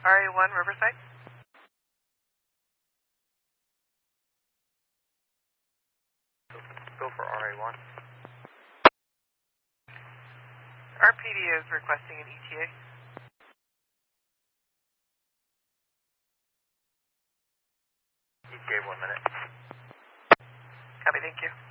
RA1 Riverside. Go for RA1. RPD is requesting an ETA. ETA 1 minute. Copy, thank you.